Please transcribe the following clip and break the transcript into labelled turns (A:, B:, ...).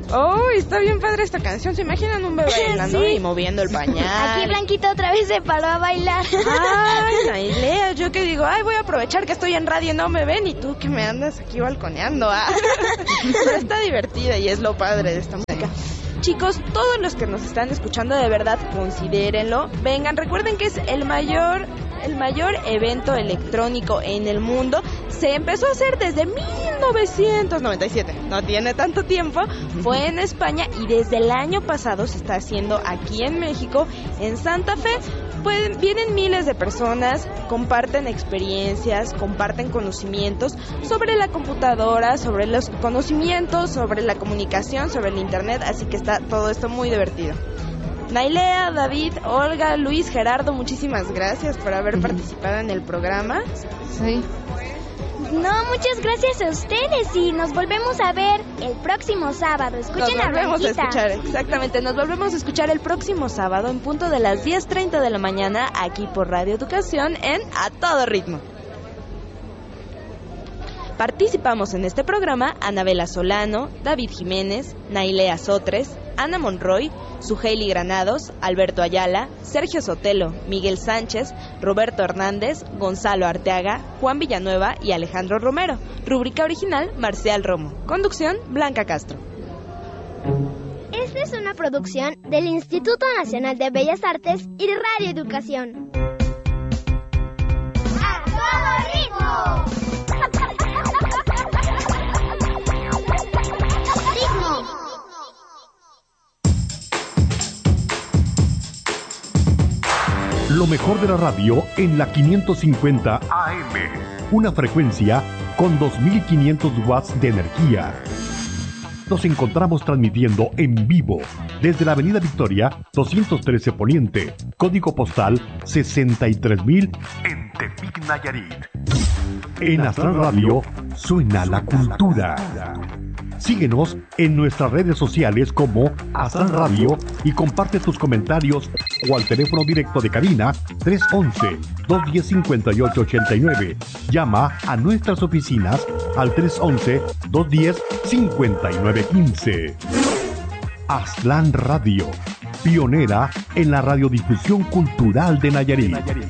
A: Oh, está bien padre esta canción. ¿Se imaginan un bebé bailando y moviendo el pañal?
B: Aquí Blanquita otra vez se paró a bailar.
A: Ay, Nailea, yo que digo, voy a aprovechar que estoy en radio y no me ven, y tú que me andas aquí balconeando. Pero está divertida y es lo padre de esta música. Chicos, todos los que nos están escuchando, de verdad, considérenlo. Vengan, recuerden que es el mayor evento electrónico en el mundo. Se empezó a hacer desde 1997, no tiene tanto tiempo. Fue en España y desde el año pasado se está haciendo aquí en México, en Santa Fe. Pues vienen miles de personas, comparten experiencias, comparten conocimientos sobre la computadora, sobre los conocimientos, sobre la comunicación, sobre el internet, así que está todo esto muy divertido. Nailea, David, Olga, Luis, Gerardo, muchísimas gracias por haber participado en el programa.
C: Sí.
B: No, muchas gracias a ustedes y nos volvemos a ver el próximo sábado. Escuchen a Blanquita.
A: Nos volvemos a escuchar, exactamente, nos volvemos a escuchar el próximo sábado en punto de las 10:30 de la mañana aquí por Radio Educación en A Todo Ritmo. Participamos en este programa Anabela Solano, David Jiménez, Nailea Sotres, Ana Monroy, Suheili Granados, Alberto Ayala, Sergio Sotelo, Miguel Sánchez, Roberto Hernández, Gonzalo Arteaga, Juan Villanueva y Alejandro Romero. Rúbrica original, Marcial Romo. Conducción, Blanca Castro.
B: Esta es una producción del Instituto Nacional de Bellas Artes y de Radio Educación. ¡A todo ritmo!
D: Lo mejor de la radio en la 550 AM. Una frecuencia con 2500 watts de energía. Nos encontramos transmitiendo en vivo desde la Avenida Victoria 213 Poniente, código postal 63000 en Tepic, Nayarit. En Astral Radio suena la cultura. Síguenos en nuestras redes sociales como Astral Radio y comparte tus comentarios o al teléfono directo de cabina 311-210-5889. Llama a nuestras oficinas al 311-210-5915. Astral Radio, pionera en la radiodifusión cultural de Nayarit.